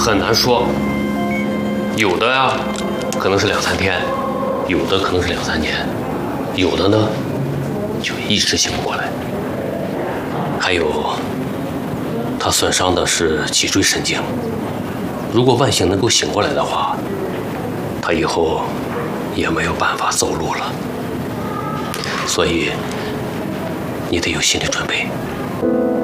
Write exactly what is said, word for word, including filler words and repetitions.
很难说，有的呀，可能是两三天，有的可能是两三年，有的呢，就一直醒不过来。还有，他损伤的是脊椎神经，如果万幸能够醒过来的话，他以后也没有办法走路了。所以，你得有心理准备。